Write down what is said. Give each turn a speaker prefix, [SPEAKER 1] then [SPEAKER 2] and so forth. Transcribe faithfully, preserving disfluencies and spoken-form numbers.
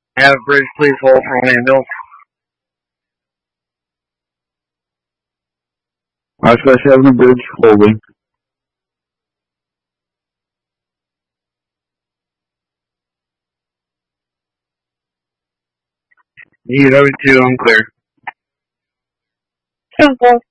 [SPEAKER 1] Have a bridge, please hold for one ambulance.
[SPEAKER 2] Oshkosh Avenue Bridge, holding.
[SPEAKER 1] U W two, unclear.
[SPEAKER 3] Simple.